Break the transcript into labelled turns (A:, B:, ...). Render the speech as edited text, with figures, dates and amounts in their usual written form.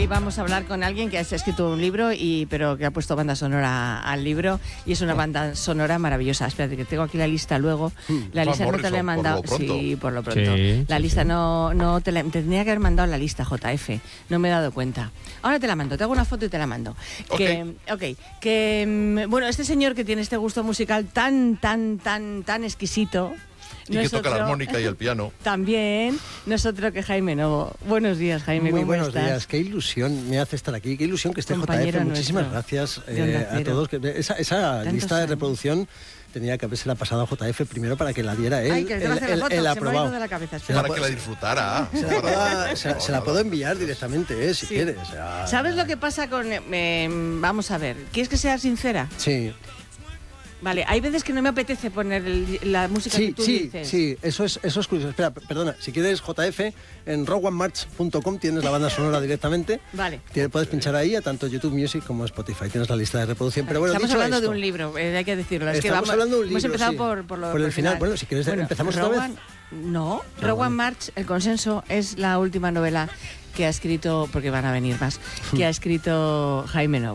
A: vamos a hablar con alguien que ha escrito un libro, pero que ha puesto banda sonora al libro, y es una banda sonora maravillosa. Espérate, que tengo aquí la lista luego. La lista no te la he mandado. Sí, por lo pronto. La lista no te tendría que haber mandado la lista, JF. No me he dado cuenta. Ahora te la mando, te hago una foto y te la mando. Bueno, este señor que tiene este gusto musical tan exquisito.
B: Y que toca la armónica y el piano.
A: También, no es otro que Jaime Novo. Buenos días, Jaime, ¿cómo estás?
C: Muy buenos días, qué ilusión me hace estar aquí, qué ilusión que esté
A: Compañero
C: JF. Muchísimas gracias a todos. Esa lista de reproducción tenía que haberse la pasado a JF primero para que la diera él.
A: Ay, que el aprobado. De la cabeza,
B: para que la disfrutara.
C: Se la puedo enviar directamente, si quieres.
A: ¿Sabes lo que pasa con...? Vamos a ver, ¿quieres que sea sincera?
C: Sí.
A: Vale, hay veces que no me apetece poner la música que tú dices.
C: Sí, eso es curioso. Espera, perdona, si quieres JF, en rogueonemarch.com tienes la banda sonora directamente.
A: Vale.
C: Puedes pinchar ahí a tanto YouTube Music como Spotify. Tienes la lista de reproducción. Pero bueno,
A: estamos hablando de un libro, hay que decirlo.
C: Estamos hablando de un libro,
A: hemos empezado por
C: el final. Bueno, si quieres empezamos otra vez.
A: No, Rogue One March, El Consenso, es la última novela que ha escrito, porque van a venir más, que ha escrito Jaime Novo.